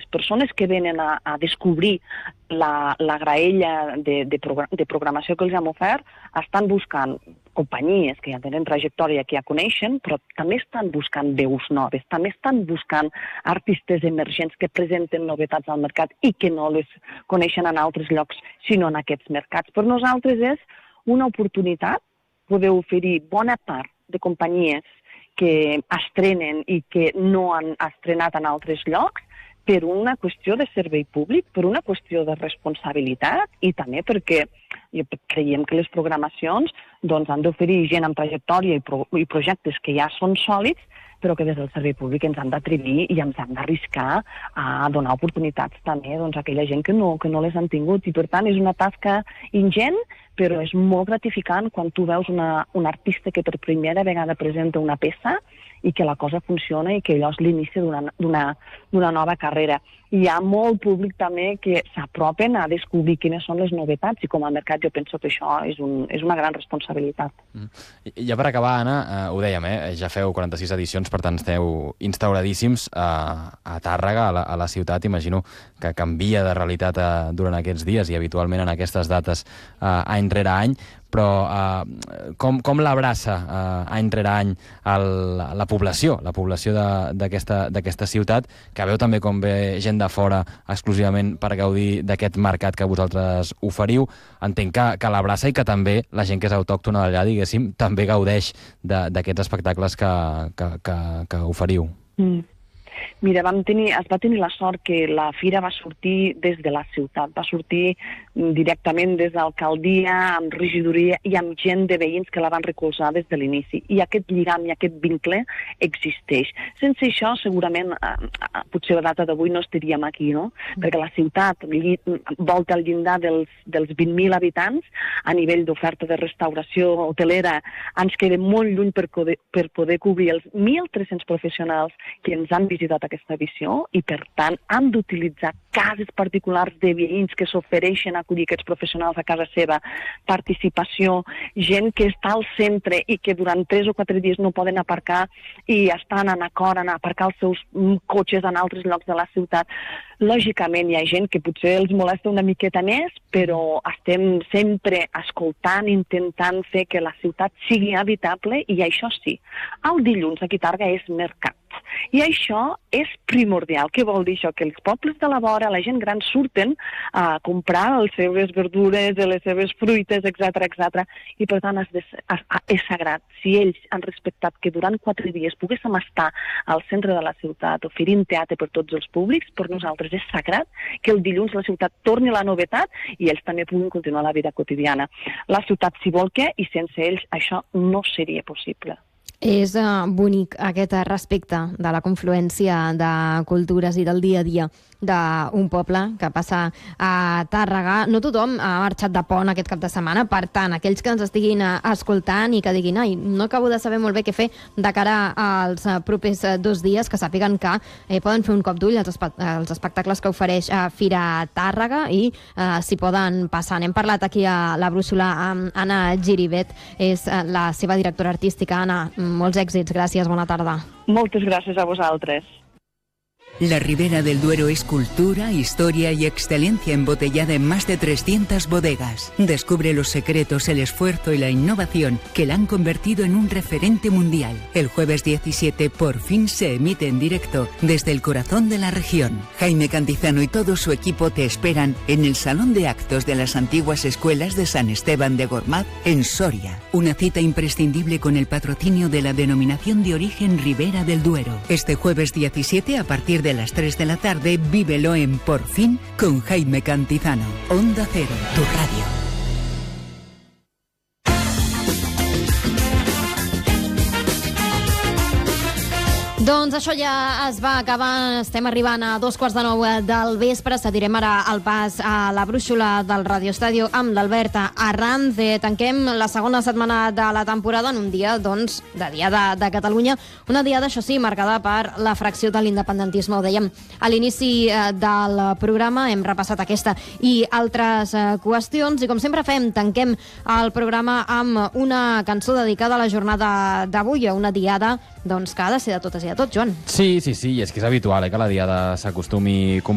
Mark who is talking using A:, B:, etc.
A: persones que venen a descobrir la graella de programació que els hem ofert estan buscant companyies que ja tenen trajectòria, que ja coneixen, però també estan buscant veus noves, també estan buscant artistes emergents que presenten novetats al mercat i que no les coneixen en altres llocs, sinó en aquests mercats. Per nosaltres és una oportunitat poder oferir bona part de companyies que estrenen i que no han estrenat en altres llocs per una qüestió de servei públic, per una qüestió de responsabilitat i també perquè creiem que les programacions han d'oferir gent amb trajectòria i projectes que ja són sòlids, però que des del servei públic ens han d'atrevir i ens han d'arriscar a donar oportunitats també a aquella gent que no les han tingut. I per tant és una tasca ingent, però és molt gratificant quan tu veus un artista que per primera vegada presenta una peça i que la cosa funciona i que allò és l'inici d'una nova carrera. Hi ha molt públic també que s'apropen a descobrir quines són les novetats i com a mercat jo penso que això és una gran responsabilitat.
B: Ja per acabar, Anna, ho dèiem, ja feu 46 edicions, per tant esteu instauradíssims a Tàrrega, a la ciutat. Imagino que canvia de realitat durant aquests dies i habitualment en aquestes dates any rere any, però com l'abraça any rere any la població d'aquesta ciutat, que veu també com ve gent de fora exclusivament per gaudir d'aquest mercat que vosaltres oferiu. Entenc que l'abraça i que també la gent que és autòctona d'allà, diguéssim, també gaudeix d'aquests espectacles que oferiu.
A: Mira, es va tenir la sort que la fira va sortir des de la ciutat, va sortir directament des de l'alcaldia, amb regidoria i amb gent de veïns que la van recolzar des de l'inici. I aquest lligam i aquest vincle existeix. Sense això, segurament, potser a data d'avui no estaríem aquí, no? Perquè la ciutat volta al llindar dels 20.000 habitants, a nivell d'oferta de restauració hotelera, ens queda molt lluny per poder cobrir els 1.300 professionals que ens han visitat aquesta edició i, per tant, han d'utilitzar cases particulars de veïns que s'ofereixen a acollir aquests professionals a casa seva, participació, gent que està al centre i que durant 3 o 4 dies no poden aparcar i estan en acord a aparcar els seus cotxes en altres llocs de la ciutat. Lògicament hi ha gent que potser els molesta una miqueta més, però estem sempre escoltant, intentant fer que la ciutat sigui habitable i això sí, el dilluns aquí a Tàrrega és mercat. I això és primordial. Què vol dir això? Que els pobles de la vora, la gent gran, surten a comprar les seves verdures, les seves fruites, etc. I per tant és sagrat. Si ells han respectat que durant 4 dies poguéssim estar al centre de la ciutat oferint teatre per tots els públics, per nosaltres és sagrat que el dilluns la ciutat torni la novetat i ells també puguin continuar la vida quotidiana. La ciutat s'hi volca i sense ells això no seria possible.
C: És bonic aquest respecte de la confluència de cultures i del dia a dia d'un poble que passa a Tàrrega. No tothom ha marxat de pont aquest cap de setmana, per tant, aquells que ens estiguin escoltant i que diguin no acabo de saber molt bé què fer de cara als propers 2 dies, que sàpiguen que poden fer un cop d'ull als espectacles que ofereix Fira Tàrrega i s'hi poden passar. N'hem parlat aquí a la Brúixola amb Anna Giribet, és la seva directora artística. Anna, molts èxits, gràcies, bona tarda.
A: Moltes gràcies a vosaltres.
D: La Ribera del Duero es cultura, historia y excelencia embotellada en más de 300 bodegas. Descubre los secretos, el esfuerzo y la innovación que la han convertido en un referente mundial. El jueves 17 por fin se emite en directo desde el corazón de la región. Jaime Cantizano y todo su equipo te esperan en el Salón de Actos de las antiguas escuelas de San Esteban de Gormaz, en Soria. Una cita imprescindible con el patrocinio de la denominación de origen Ribera del Duero. Este jueves 17 a partir de las 3 de la tarde, vívelo en Por Fin con Jaime Cantizano. Onda Cero, tu radio.
C: Doncs això ja es va acabar, estem arribant a 2:15 del vespre, cedirem ara el pas a la Brúixola del Radio Estadio amb l'Albert Arranz. Tanquem la segona setmana de la temporada en un dia, doncs, de Diada de Catalunya, una diada, això sí, marcada per la fracció de l'independentisme. Ho dèiem a l'inici del programa, hem repassat aquesta i altres qüestions, i com sempre fem, tanquem el programa amb una cançó dedicada a la jornada d'avui, a una diada doncs, que ha de ser de totes i de tots, Joan.
B: Sí, i és que és habitual que la diada s'acostumi